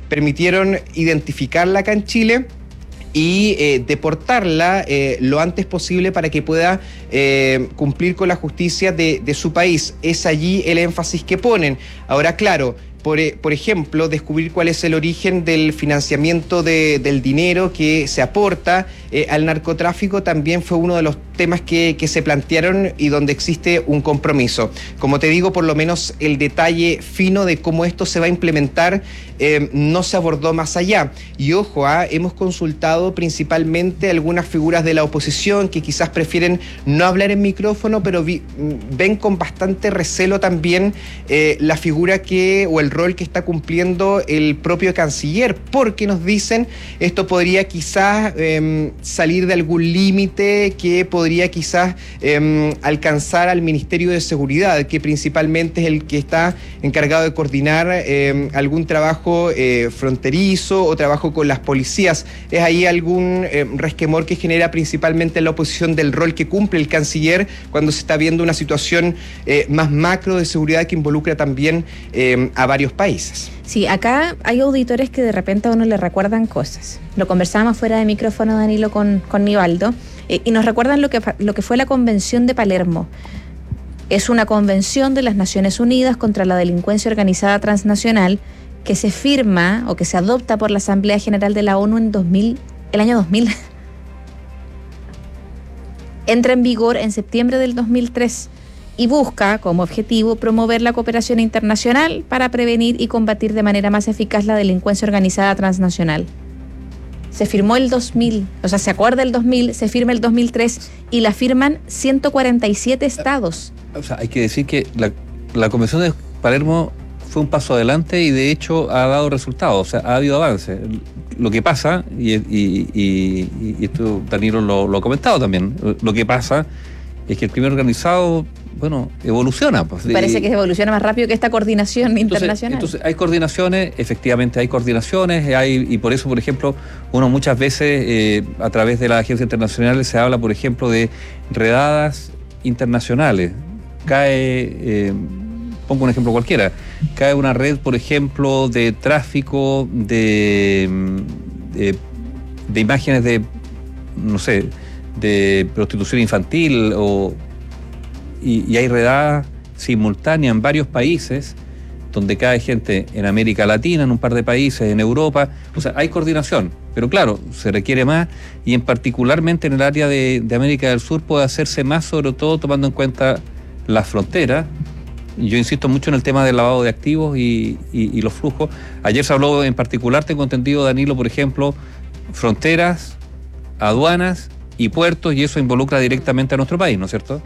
permitieron identificarla acá en Chile y deportarla lo antes posible para que pueda cumplir con la justicia de su país. Es allí el énfasis que ponen. Ahora, claro, por ejemplo, descubrir cuál es el origen del financiamiento del dinero que se aporta al narcotráfico también fue uno de los temas que se plantearon y donde existe un compromiso. Como te digo, por lo menos el detalle fino de cómo esto se va a implementar no se abordó más allá. Y ojo, hemos consultado principalmente algunas figuras de la oposición que quizás prefieren no hablar en micrófono, pero ven con bastante recelo también la figura o el rol que está cumpliendo el propio canciller, porque nos dicen esto podría quizás salir de algún límite que podría quizás alcanzar al Ministerio de Seguridad, que principalmente es el que está encargado de coordinar algún trabajo fronterizo o trabajo con las policías. Es ahí algún resquemor que genera principalmente la oposición del rol que cumple el canciller cuando se está viendo una situación más macro de seguridad que involucra también a varios países. Sí, acá hay auditores que de repente a uno le recuerdan cosas. Lo conversábamos fuera de micrófono, Danilo, con Nivaldo, y nos recuerdan lo que fue la Convención de Palermo. Es una convención de las Naciones Unidas contra la delincuencia organizada transnacional que se firma o que se adopta por la Asamblea General de la ONU el año 2000. Entra en vigor en septiembre del 2003 y busca como objetivo promover la cooperación internacional para prevenir y combatir de manera más eficaz la delincuencia organizada transnacional. Se firmó el 2000, o sea, se acuerda el 2000, se firma el 2003 y la firman 147 estados. O sea, hay que decir que la Convención de Palermo fue un paso adelante y de hecho ha dado resultados, o sea, ha habido avance. Lo que pasa, y esto Danilo lo ha comentado también, lo que pasa es que el crimen organizado, bueno, evoluciona. Pues, parece que evoluciona más rápido que esta coordinación internacional. Entonces hay coordinaciones, efectivamente hay coordinaciones, y por eso, por ejemplo, uno muchas veces a través de las agencias internacionales se habla, por ejemplo, de redadas internacionales. Pongo un ejemplo cualquiera, cae una red, por ejemplo, de tráfico de imágenes de, no sé, de prostitución infantil y hay redadas simultáneas en varios países donde cae gente en América Latina, en un par de países, en Europa. O sea, hay coordinación, pero claro, se requiere más y en particularmente en el área de América del Sur puede hacerse más, sobre todo tomando en cuenta las fronteras. Yo insisto mucho en el tema del lavado de activos y los flujos. Ayer se habló en particular, tengo entendido, Danilo, por ejemplo, fronteras, aduanas y puertos, y eso involucra directamente a nuestro país, ¿no es cierto?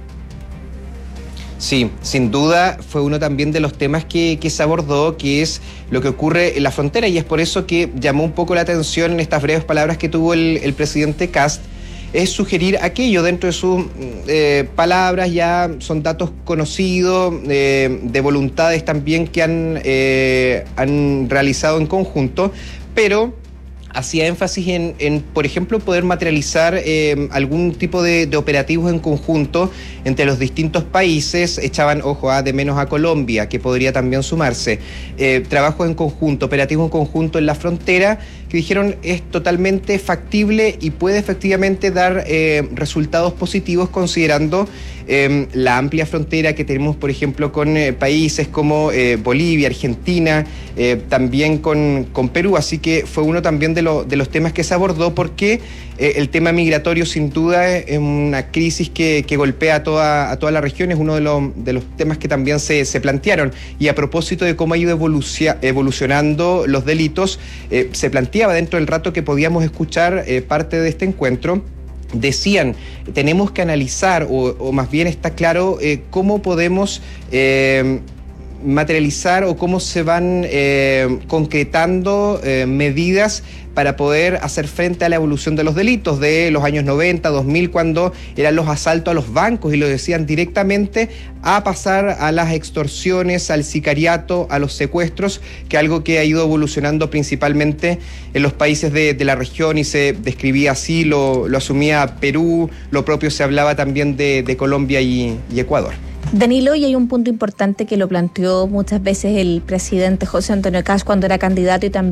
Sí, sin duda fue uno también de los temas que se abordó, que es lo que ocurre en la frontera, y es por eso que llamó un poco la atención en estas breves palabras que tuvo el presidente Kast, es sugerir aquello dentro de sus palabras, ya son datos conocidos, de voluntades también que han realizado en conjunto, pero hacía énfasis en, por ejemplo, poder materializar algún tipo de operativos en conjunto entre los distintos países. Echaban ojo de menos a Colombia, que podría también sumarse. Trabajos en conjunto, operativos en conjunto en la frontera, que dijeron es totalmente factible y puede efectivamente dar resultados positivos considerando la amplia frontera que tenemos, por ejemplo, con países como Bolivia, Argentina, también con Perú. Así que fue uno también de los temas que se abordó, porque el tema migratorio sin duda es una crisis que golpea a toda la región, es uno de los temas que también se plantearon. Y a propósito de cómo ha ido evolucionando los delitos, se planteaba dentro del rato que podíamos escuchar parte de este encuentro. Decían, tenemos que analizar, o más bien está claro, cómo podemos materializar o cómo se van concretando medidas para poder hacer frente a la evolución de los delitos de los años 90, 2000, cuando eran los asaltos a los bancos, y lo decían directamente, a pasar a las extorsiones, al sicariato, a los secuestros, que algo que ha ido evolucionando principalmente en los países de la región, y se describía así, lo asumía Perú, lo propio se hablaba también de Colombia y Ecuador. Danilo, y hay un punto importante que lo planteó muchas veces el presidente José Antonio Kast cuando era candidato y también